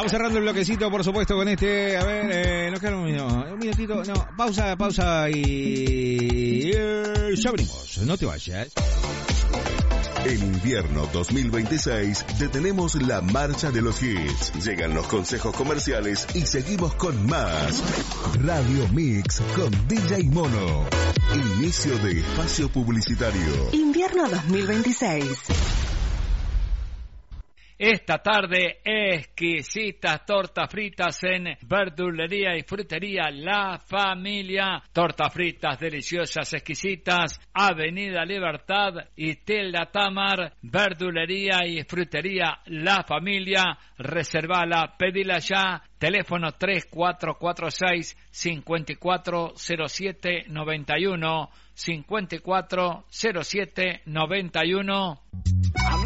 Estamos cerrando el bloquecito, por supuesto, con este. A ver, nos queda un minutito. No, pausa y. Ya venimos, no te vayas. En invierno 2026 detenemos la marcha de los hits. Llegan los consejos comerciales y seguimos con más. Radio Mix con DJ Mono. Inicio de espacio publicitario. Invierno 2026. Esta tarde, exquisitas tortas fritas en verdulería y frutería La Familia. Tortas fritas deliciosas, exquisitas. Avenida Libertad y Tela Tamar. Verdulería y frutería La Familia. Reservala, pedila ya. Teléfono 3446-540791. 540791.